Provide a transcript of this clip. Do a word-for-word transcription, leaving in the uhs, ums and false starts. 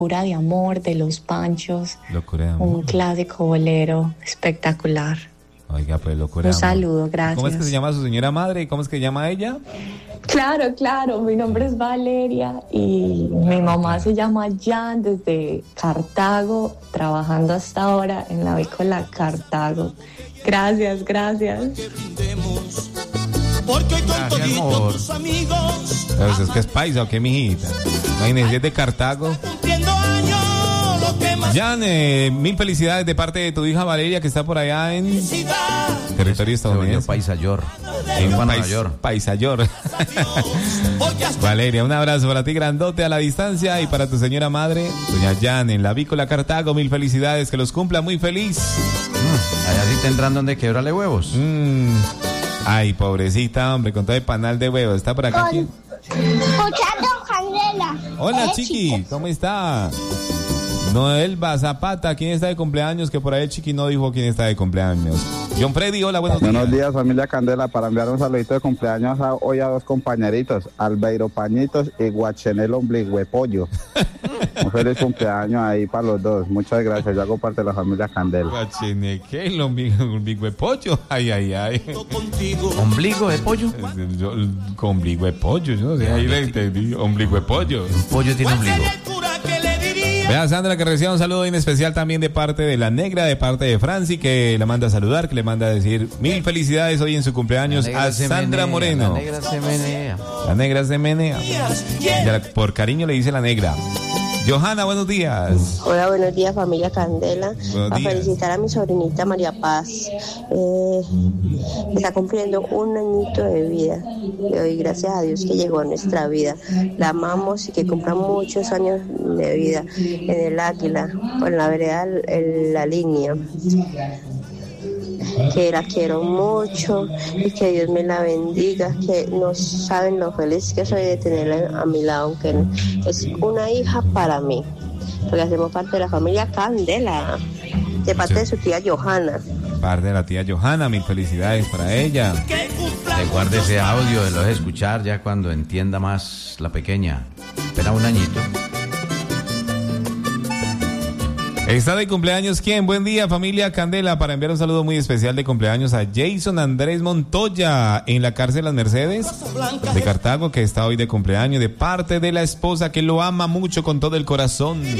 Locura de amor de Los Panchos. Locura de amor. Un clásico bolero espectacular. Oiga, pues locura Un de amor. saludo, gracias. ¿Cómo es que se llama su señora madre? ¿Cómo es que se llama ella? Claro, claro, mi nombre es Valeria y mi mamá se llama Jan desde Cartago, trabajando hasta ahora en la avícola Cartago. Gracias, gracias. Gracias, amor. Pero es que es paisa o qué, mijita. Imagínese, es de Cartago. Jan, eh, mil felicidades de parte de tu hija Valeria, que está por allá en territorio estadounidense. Paisayor. En Pais, Paisayor. Valeria, un abrazo para ti grandote a la distancia y para tu señora madre, doña Jan, en la avícola Cartago, mil felicidades, que los cumpla muy feliz. Mm, allá sí tendrán donde quebrarle huevos. Mm. Ay, pobrecita, hombre, con todo el panal de huevos. ¿Está por acá? ¿Quién? Escuchando Candela. Hola, Eh, Chiqui, ¿cómo está? Noelba Zapata, ¿quién está de cumpleaños? Que por ahí el Chiqui no dijo quién está de cumpleaños. John Freddy, hola, buenos días. Buenos días, familia Candela, para enviar un saludito de cumpleaños a, hoy a dos compañeritos, Albeiro Pañitos y Guachenel Ombligüepollo. Un feliz cumpleaños ahí para los dos. Muchas gracias, yo hago parte de la familia Candela. Guachenel, ¿qué? El ombligo de pollo. Ay, ay, ay. ¿Ombligo de pollo? Yo, con ombligo de pollo, yo no sé, ahí le entendí. Ombligo de pollo. Un pollo tiene ombligo. Vea, Sandra, que reciba un saludo en especial también de parte de la negra, de parte de Franci, que la manda a saludar, que le manda a decir mil felicidades hoy en su cumpleaños a Sandra menea, Moreno. La negra se menea. La negra se menea. Ya, por cariño le dice la negra. Johanna, buenos días. Hola, buenos días, familia Candela. Buenos a días. felicitar a mi sobrinita María Paz. Eh, está cumpliendo un añito de vida. Le doy gracias a Dios que llegó a nuestra vida. La amamos y que cumpla muchos años de vida en el Águila, por la vereda, en la línea. Que la quiero mucho y que Dios me la bendiga, que no saben lo feliz que soy de tenerla a mi lado, aunque es una hija para mí, porque hacemos parte de la familia Candela, de parte de su tía Johanna. Parte de la tía Johanna, mil felicidades para ella. Le guarde ese audio, lo deje escuchar ya cuando entienda más la pequeña. Espera un añito. Está de cumpleaños, ¿quién? Buen día, familia Candela, para enviar un saludo muy especial de cumpleaños a Jason Andrés Montoya en la cárcel Las Mercedes de Cartago, que está hoy de cumpleaños de parte de la esposa que lo ama mucho con todo el corazón.